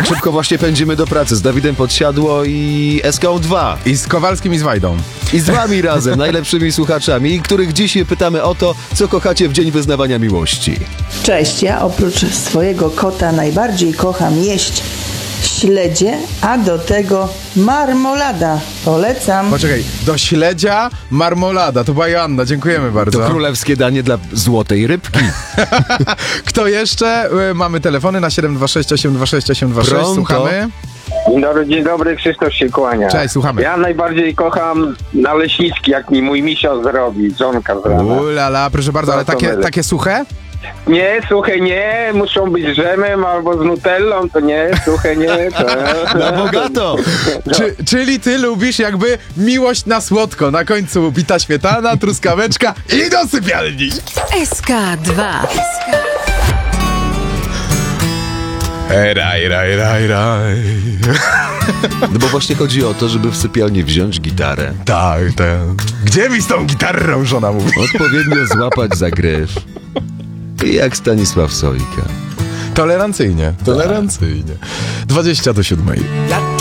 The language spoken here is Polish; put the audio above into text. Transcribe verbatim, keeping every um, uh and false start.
tak szybko właśnie pędzimy do pracy z Dawidem Podsiadło i S K dwa. I z Kowalskim i z Wajdą. I z wami razem, najlepszymi słuchaczami, których dziś pytamy o to, co kochacie w Dzień Wyznawania Miłości. Cześć, ja oprócz swojego kota najbardziej kocham jeść śledzie, a do tego marmolada. Polecam. Poczekaj, do śledzia marmolada. To była Joanna, dziękujemy bardzo. To królewskie danie dla złotej rybki. Kto jeszcze? Mamy telefony na siedem dwa sześć osiem dwa sześć osiem dwa sześć. Pronto. Słuchamy. Dzień dobry, dzień dobry, Krzysztof się kłania. Cześć, słuchamy. Ja najbardziej kocham naleśniki, jak mi mój misio zrobi, żonka z rana. Ulala, proszę bardzo, ale takie, takie suche? Nie, suche nie, muszą być z dżemem albo z nutellą, to nie, suche nie. To... Na bogato! Czy, czyli ty lubisz jakby miłość na słodko. Na końcu bita śmietana, truskaweczka i do sypialni. S K dwa. Raj, raj, raj, raj. No bo właśnie chodzi o to, żeby w sypialni wziąć gitarę. Tak, tak. Gdzie mi z tą gitarą, żona mówi? Odpowiednio złapać za gryf. I jak Stanisław Sojka. Tolerancyjnie, tolerancyjnie. dwadzieścia do siódmej.